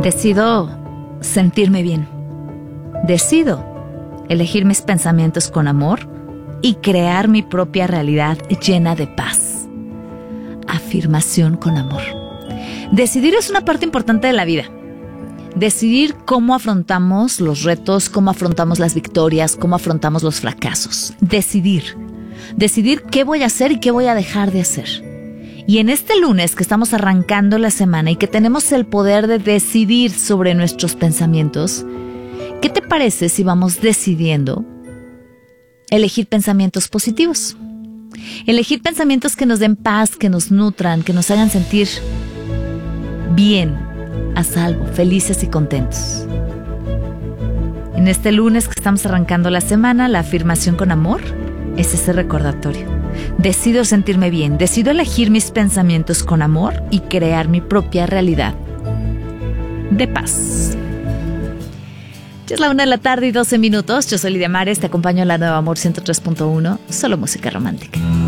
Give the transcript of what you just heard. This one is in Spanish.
Decido sentirme bien. Decido elegir mis pensamientos con amor y crear mi propia realidad llena de paz. Afirmación con amor. Decidir es una parte importante de la vida. Decidir cómo afrontamos los retos, cómo afrontamos las victorias, cómo afrontamos los fracasos. Decidir qué voy a hacer y qué voy a dejar de hacer. Y en este lunes que estamos arrancando la semana y que tenemos el poder de decidir sobre nuestros pensamientos, ¿qué te parece si vamos decidiendo elegir pensamientos positivos? Elegir pensamientos que nos den paz, que nos nutran, que nos hagan sentir bien, a salvo, felices y contentos. En este lunes que estamos arrancando la semana, la afirmación con amor es ese recordatorio. Decido sentirme bien, decido elegir mis pensamientos con amor y crear mi propia realidad de paz. Ya es la 1:12 p.m. Yo soy Lidia Mares, te acompaño en la Nueva Amor 103.1, solo música romántica.